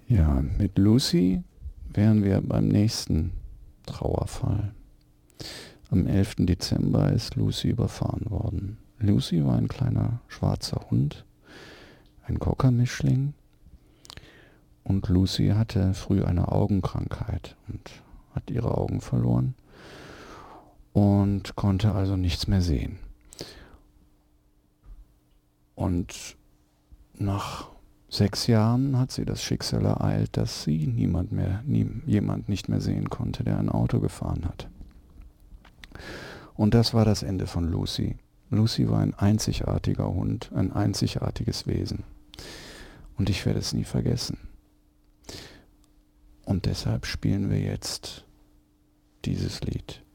Ja, mit Lucy wären wir beim nächsten Trauerfall. Am 11. Dezember ist Lucy überfahren worden. Lucy war ein kleiner schwarzer Hund, ein Cocker-Mischling, und Lucy hatte früh eine Augenkrankheit und hat ihre Augen verloren und konnte also nichts mehr sehen. Und nach 6 Jahren hat sie das Schicksal ereilt, dass sie jemand nicht mehr sehen konnte, der ein Auto gefahren hat. Und das war das Ende von Lucy. Lucy war ein einzigartiger Hund, ein einzigartiges Wesen. Und ich werde es nie vergessen. Und deshalb spielen wir jetzt dieses Lied.